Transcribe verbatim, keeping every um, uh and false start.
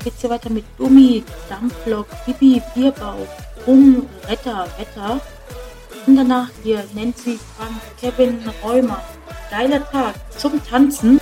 geht's hier weiter mit Gummi, Dampflok, Pipi, Bierbauch, Rum, Retter, Wetter. Und danach hier Nancy, Frank, Kevin, Rheuma. Geiler Tag zum Tanzen.